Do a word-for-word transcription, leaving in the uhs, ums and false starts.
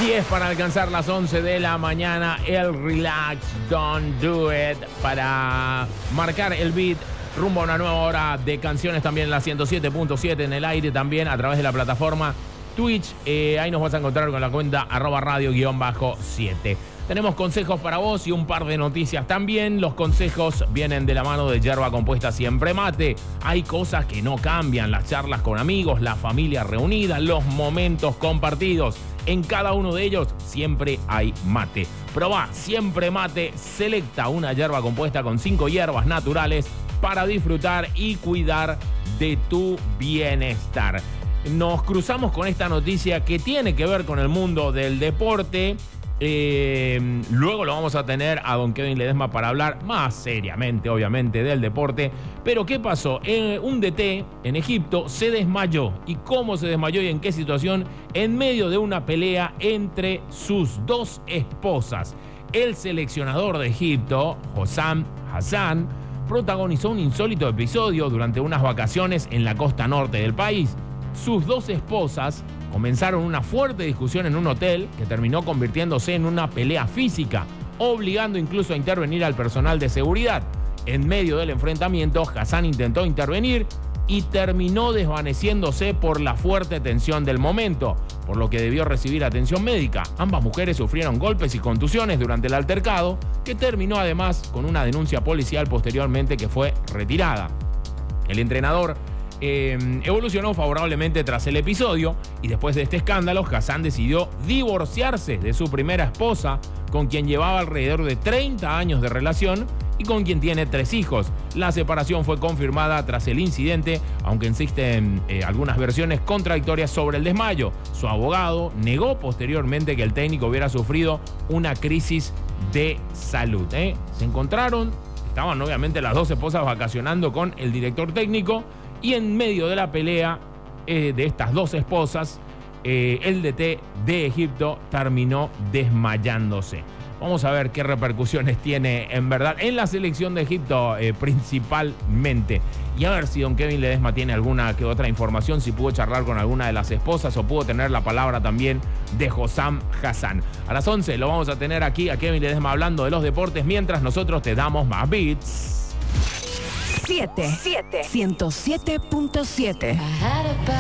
diez para alcanzar las once de la mañana. El Relax, Don't Do It para marcar el beat rumbo a una nueva hora de canciones también en la ciento siete punto siete en el aire también a través de la plataforma Twitch. Eh, ahí nos vas a encontrar con la cuenta arroba radio guión bajo siete. Tenemos consejos para vos y un par de noticias también. Los consejos vienen de la mano de Yerba Compuesta Siempre Mate. Hay cosas que no cambian, las charlas con amigos, la familia reunida, los momentos compartidos. En cada uno de ellos siempre hay mate. Probá Siempre Mate, selecta una yerba compuesta con cinco hierbas naturales para disfrutar y cuidar de tu bienestar. Nos cruzamos con esta noticia que tiene que ver con el mundo del deporte. Eh, luego lo vamos a tener a don Kevin Ledesma para hablar más seriamente, obviamente, del deporte. Pero ¿qué pasó? Eh, un D T en Egipto se desmayó. ¿Y cómo se desmayó y en qué situación? En medio de una pelea entre sus dos esposas. El seleccionador de Egipto, Hossam Hassan, protagonizó un insólito episodio durante unas vacaciones en la costa norte del país. Sus dos esposas comenzaron una fuerte discusión en un hotel que terminó convirtiéndose en una pelea física, obligando incluso a intervenir al personal de seguridad. En medio del enfrentamiento, Hassan intentó intervenir y terminó desvaneciéndose por la fuerte tensión del momento, por lo que debió recibir atención médica. Ambas mujeres sufrieron golpes y contusiones durante el altercado, que terminó además con una denuncia policial posteriormente que fue retirada. El entrenador Eh, evolucionó favorablemente tras el episodio y después de este escándalo, Hassan decidió divorciarse de su primera esposa, con quien llevaba alrededor de treinta años de relación y con quien tiene tres hijos. La separación fue confirmada tras el incidente, aunque existen eh, algunas versiones contradictorias sobre el desmayo. Su abogado negó posteriormente que el técnico hubiera sufrido una crisis de salud. ¿eh? Se encontraron, estaban obviamente las dos esposas vacacionando con el director técnico. Y en medio de la pelea eh, de estas dos esposas, eh, el D T de Egipto terminó desmayándose. Vamos a ver qué repercusiones tiene en verdad en la selección de Egipto eh, principalmente. Y a ver si don Kevin Ledesma tiene alguna que otra información, si pudo charlar con alguna de las esposas o pudo tener la palabra también de Hossam Hassan. A las once lo vamos a tener aquí a Kevin Ledesma hablando de los deportes mientras nosotros te damos más beats. siete. ciento siete punto siete.